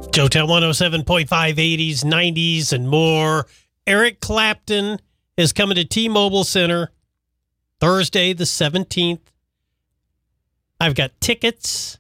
Jotel 107.5, 80s, 90s, and more. Eric Clapton is coming to T-Mobile Center Thursday the 17th. I've got tickets